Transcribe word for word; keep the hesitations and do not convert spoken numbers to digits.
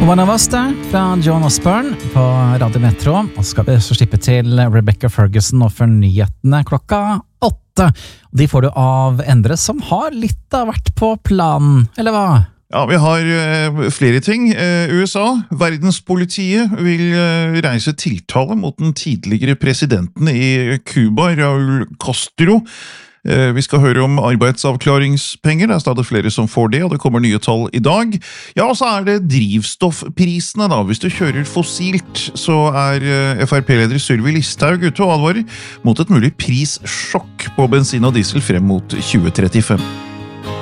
One of Us der, fra John Osborne på Radio Metro. Og så skal vi så slippe til Rebecca Ferguson og for nyhetene klokka åtte. De får du av Endre, som har litt av vært på planen, eller hva? Ja, vi har uh, flere ting. Uh, U S A, verdenspolitiet, vil uh, reise tiltale mot den tidligere presidenten i Cuba, Raúl Castro. Vi skal høre om arbeidsavklaringspenger, det er stadig flere som får det, og det kommer nye tall i dag. Ja, og så er det drivstoffprisene da. Hvis du kjører fossilt, så er F R P-leder Sylvi Listhaug ute og advarer mot et mulig prissjokk på bensin og diesel frem mot tjue trettifem.